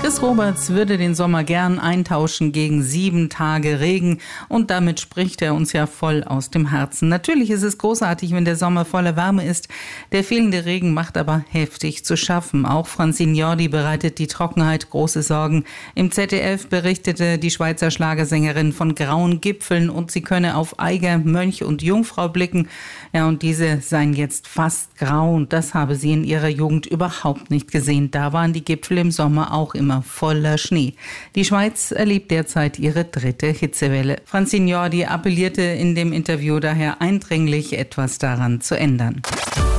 Chris Roberts würde den Sommer gern eintauschen gegen 7 Tage Regen und damit spricht er uns ja voll aus dem Herzen. Natürlich ist es großartig, wenn der Sommer voller Wärme ist. Der fehlende Regen macht aber heftig zu schaffen. Auch Francine Jordi bereitet die Trockenheit große Sorgen. Im ZDF berichtete die Schweizer Schlagersängerin von grauen Gipfeln und sie könne auf Eiger, Mönch und Jungfrau blicken. Ja, und diese seien jetzt fast grau und das habe sie in ihrer Jugend überhaupt nicht gesehen. Da waren die Gipfel im Sommer auch immer voller Schnee. Die Schweiz erlebt derzeit ihre 3. Hitzewelle. Francine Jordi appellierte in dem Interview daher eindringlich, etwas daran zu ändern.